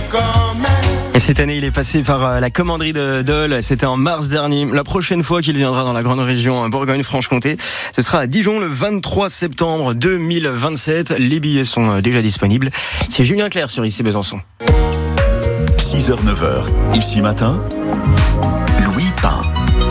Et cette année, il est passé par la commanderie de Dole. C'était en mars dernier. La prochaine fois qu'il viendra dans la grande région Bourgogne-Franche-Comté, ce sera à Dijon le 23 septembre 2027. Les billets sont déjà disponibles. C'est Julien Clerc sur Ici Besançon. 6h, 9h. Ici matin, Louis Pain.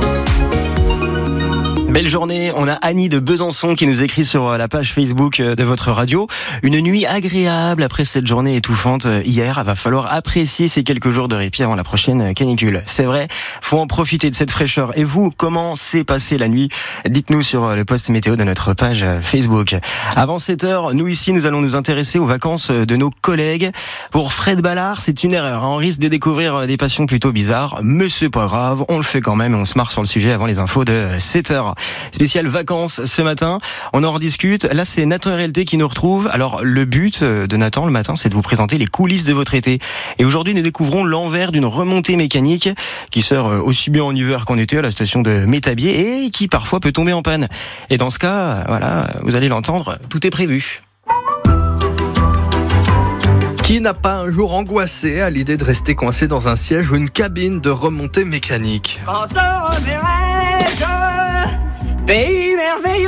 Belle journée, on a Annie de Besançon qui nous écrit sur la page Facebook de votre radio. Une nuit agréable après cette journée étouffante hier. Il va falloir apprécier ces quelques jours de répit avant la prochaine canicule. C'est vrai, faut en profiter de cette fraîcheur. Et vous, comment s'est passée la nuit ? Dites-nous sur le post météo de notre page Facebook. Avant 7h, nous ici, nous allons nous intéresser aux vacances de nos collègues. Pour Fred Ballard, c'est une erreur. On risque de découvrir des passions plutôt bizarres, mais c'est pas grave, on le fait quand même et on se marre sur le sujet avant les infos de 7h. Spécial vacances ce matin, on en rediscute. Là, c'est Nathan RLT qui nous retrouve. Alors, le but de Nathan le matin, c'est de vous présenter les coulisses de votre été. Et aujourd'hui, nous découvrons l'envers d'une remontée mécanique qui sert aussi bien en hiver qu'en été à la station de Métabier et qui parfois peut tomber en panne. Et dans ce cas, voilà, vous allez l'entendre, tout est prévu. Qui n'a pas un jour angoissé à l'idée de rester coincé dans un siège ou une cabine de remontée mécanique ? Pays merveilleux !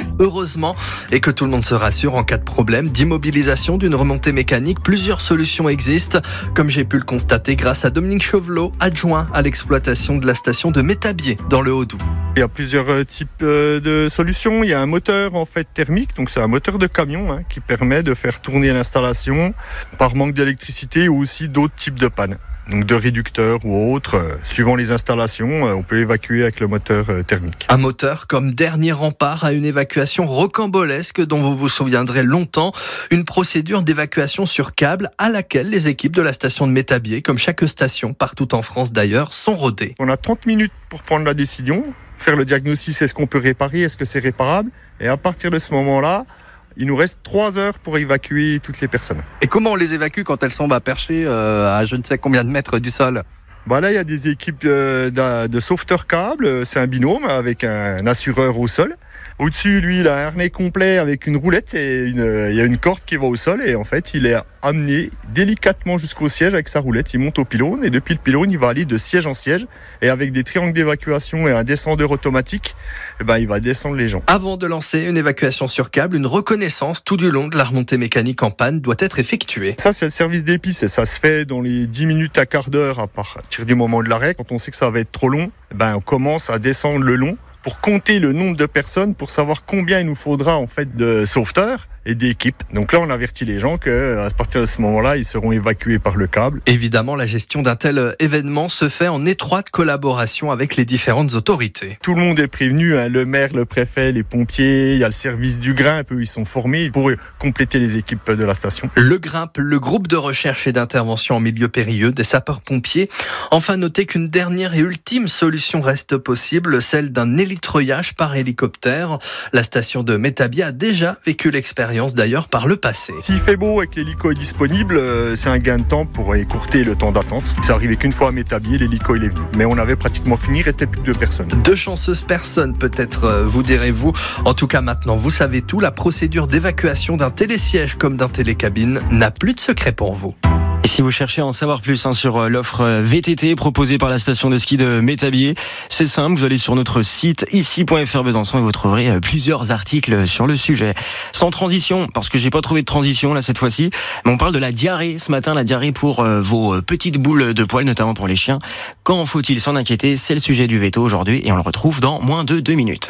Heureusement, et que tout le monde se rassure, en cas de problème d'immobilisation d'une remontée mécanique, plusieurs solutions existent, comme j'ai pu le constater grâce à Dominique Chauvelot, adjoint à l'exploitation de la station de Métabier, dans le Haut-Doubs. Il y a plusieurs types de solutions. Il y a un moteur en fait thermique, donc c'est un moteur de camion qui permet de faire tourner l'installation par manque d'électricité ou aussi d'autres types de pannes. Donc de réducteurs ou autres, suivant les installations, on peut évacuer avec le moteur thermique. Un moteur comme dernier rempart à une évacuation rocambolesque dont vous vous souviendrez longtemps, une procédure d'évacuation sur câble à laquelle les équipes de la station de Métabier, comme chaque station partout en France d'ailleurs, sont rodées. On a 30 minutes pour prendre la décision, faire le diagnostic, est-ce qu'on peut réparer, est-ce que c'est réparable, et à partir de ce moment-là, il nous reste 3 heures pour évacuer toutes les personnes. Et comment on les évacue quand elles sont perchées à je ne sais combien de mètres du sol ? Là, il y a des équipes de sauveteurs câbles. C'est un binôme avec un assureur au sol. Au-dessus, lui, il a un harnais complet avec une roulette et il y a une corde qui va au sol. Et en fait, il est amené délicatement jusqu'au siège avec sa roulette. Il monte au pylône et depuis le pylône, il va aller de siège en siège. Et avec des triangles d'évacuation et un descendeur automatique, il va descendre les gens. Avant de lancer une évacuation sur câble, une reconnaissance tout du long de la remontée mécanique en panne doit être effectuée. Ça, c'est le service d'épices et ça se fait dans les 10 minutes à quart d'heure à partir du moment de l'arrêt. Quand on sait que ça va être trop long, on commence à descendre le long pour compter le nombre de personnes, pour savoir combien il nous faudra en fait de sauveteurs et d'équipes. Donc là, on avertit les gens qu'à partir de ce moment-là, ils seront évacués par le câble. Évidemment, la gestion d'un tel événement se fait en étroite collaboration avec les différentes autorités. Tout le monde est prévenu, le maire, le préfet, les pompiers, il y a le service du GRIMP, eux, ils sont formés pour compléter les équipes de la station. Le GRIMP, le groupe de recherche et d'intervention en milieu périlleux des sapeurs-pompiers. Enfin, notez qu'une dernière et ultime solution reste possible, celle d'un hélitreuillage par hélicoptère. La station de Métabier a déjà vécu l'expérience d'ailleurs par le passé. S'il fait beau et que l'hélico est disponible, c'est un gain de temps pour écourter le temps d'attente. C'est arrivé qu'une fois à Métabier, l'hélico il est venu. Mais on avait pratiquement fini, il restait plus que 2 personnes. 2 chanceuses personnes peut-être, vous direz-vous. En tout cas maintenant, vous savez tout. La procédure d'évacuation d'un télésiège comme d'un télécabine n'a plus de secret pour vous. Et si vous cherchez à en savoir plus sur l'offre VTT proposée par la station de ski de Métabier, c'est simple, vous allez sur notre site ici.fr Besançon et vous trouverez plusieurs articles sur le sujet. Sans transition, parce que j'ai pas trouvé de transition là cette fois-ci, mais on parle de la diarrhée ce matin, la diarrhée pour vos petites boules de poils, notamment pour les chiens. Quand faut-il s'en inquiéter ? C'est le sujet du veto aujourd'hui et on le retrouve dans moins de 2 minutes.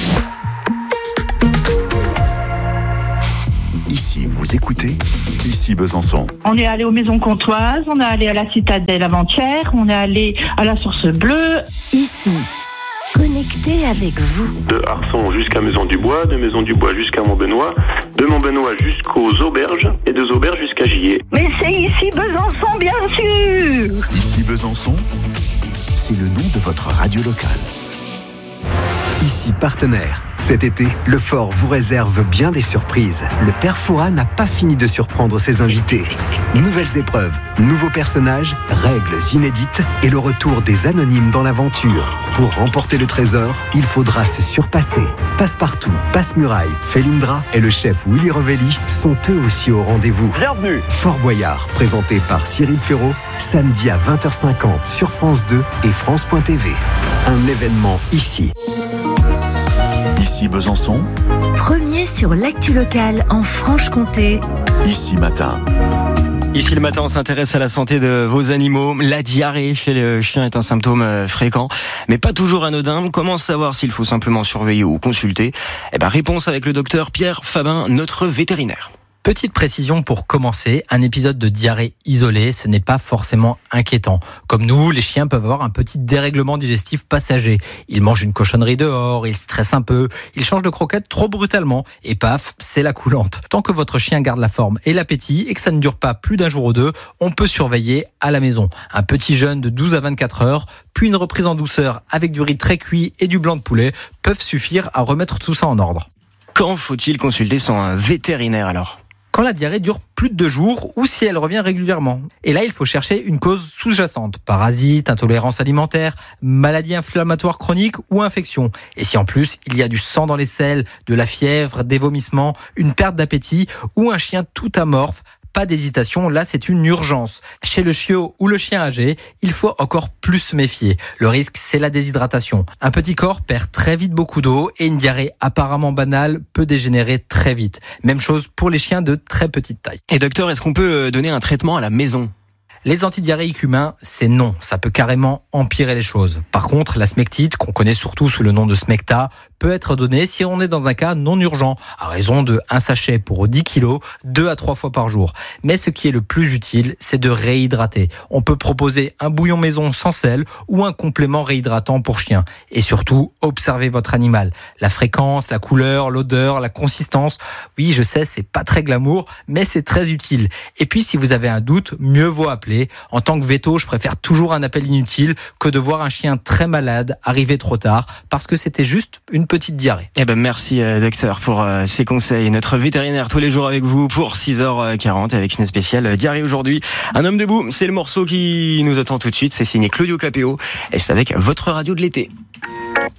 Ici, vous écoutez Ici Besançon. On est allé aux Maisons Comtoises, on est allé à la Citadelle avant-hier, on est allé à la Source Bleue. Ici, connecté avec vous. De Arson jusqu'à Maison du Bois, de Maison du Bois jusqu'à Montbenoît, de Montbenoît jusqu'aux Auberges et des Auberges jusqu'à Gilliers. Mais c'est ici Besançon, bien sûr. Ici Besançon, c'est le nom de votre radio locale. Ici partenaire. Cet été, le fort vous réserve bien des surprises. Le père Fouras n'a pas fini de surprendre ses invités. Nouvelles épreuves, nouveaux personnages, règles inédites et le retour des anonymes dans l'aventure. Pour remporter le trésor, il faudra se surpasser. Passepartout, Passe-Muraille, Félindra et le chef Willy Revelli sont eux aussi au rendez-vous. Bienvenue. Fort Boyard, présenté par Cyril Ferraud, samedi à 20h50 sur France 2 et France.tv. Un événement ici. Ici Besançon, Premier sur l'actu locale en Franche-Comté. Ici Matin. Ici le matin, on s'intéresse à la santé de vos animaux. La diarrhée chez le chien est un symptôme fréquent, mais pas toujours anodin. Comment savoir s'il faut simplement surveiller ou consulter ? Réponse avec le docteur Pierre Fabin, notre vétérinaire. Petite précision pour commencer, un épisode de diarrhée isolé, ce n'est pas forcément inquiétant. Comme nous, les chiens peuvent avoir un petit dérèglement digestif passager. Ils mangent une cochonnerie dehors, ils stressent un peu, ils changent de croquette trop brutalement et paf, c'est la coulante. Tant que votre chien garde la forme et l'appétit et que ça ne dure pas plus d'un jour ou deux, on peut surveiller à la maison. Un petit jeûne de 12 à 24 heures, puis une reprise en douceur avec du riz très cuit et du blanc de poulet peuvent suffire à remettre tout ça en ordre. Quand faut-il consulter son vétérinaire alors ? Quand la diarrhée dure plus de 2 jours ou si elle revient régulièrement. Et là, il faut chercher une cause sous-jacente. Parasites, intolérance alimentaire, maladie inflammatoire chronique ou infection. Et si en plus, il y a du sang dans les selles, de la fièvre, des vomissements, une perte d'appétit ou un chien tout amorphe, pas d'hésitation, là c'est une urgence. Chez le chiot ou le chien âgé, il faut encore plus se méfier. Le risque, c'est la déshydratation. Un petit corps perd très vite beaucoup d'eau et une diarrhée apparemment banale peut dégénérer très vite. Même chose pour les chiens de très petite taille. Et docteur, est-ce qu'on peut donner un traitement à la maison ? Les antidiarrhéiques humains, c'est non. Ça peut carrément empirer les choses. Par contre, la smectite, qu'on connaît surtout sous le nom de Smecta, peut être donnée si on est dans un cas non urgent, à raison de 1 sachet pour 10 kilos, 2 à 3 fois par jour. Mais ce qui est le plus utile, c'est de réhydrater. On peut proposer un bouillon maison sans sel ou un complément réhydratant pour chien. Et surtout, observez votre animal. La fréquence, la couleur, l'odeur, la consistance. Oui, je sais, c'est pas très glamour, mais c'est très utile. Et puis, si vous avez un doute, mieux vaut appeler. En tant que véto, je préfère toujours un appel inutile que de voir un chien très malade arriver trop tard parce que c'était juste une petite diarrhée. Merci docteur pour ces conseils. Notre vétérinaire tous les jours avec vous pour 6h40 avec une spéciale diarrhée aujourd'hui. Un homme debout, c'est le morceau qui nous attend tout de suite. C'est signé Claudio Capéo et c'est avec votre radio de l'été.